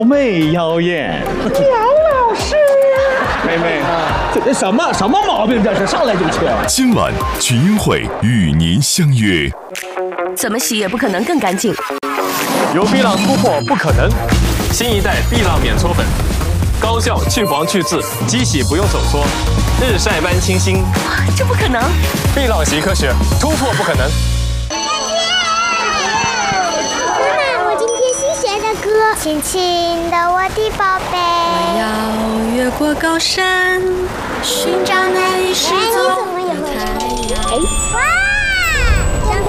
媚妖艳。 杨老师， 妹妹， 这什么毛病？这是上来就切。 今晚群英会与您相约。 怎么洗也不可能更干净。 由碧浪突破不可能，新一代碧浪免搓粉，高效去黄去渍，机洗不用手搓，日晒般清新。 这不可能！ 碧浪洗科学，突破不可能。 妈妈，我今天新学的歌，亲亲的我的宝贝。 我要越过高山，寻找那一失踪的太阳。 哇！